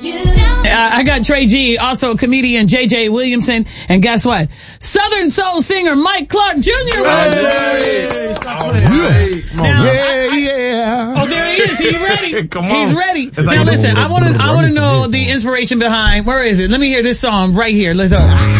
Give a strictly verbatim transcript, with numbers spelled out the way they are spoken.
I got Trey G, also comedian J J Williamson, and guess what? Southern Soul singer Mike Clark Junior Hey, hey. Now, yeah, I, I, yeah. Oh, there he is. He's ready. Come on. He's ready. It's now like, listen, I want to I want to know the inspiration behind. Where is it? Let me hear this song right here. Let's go.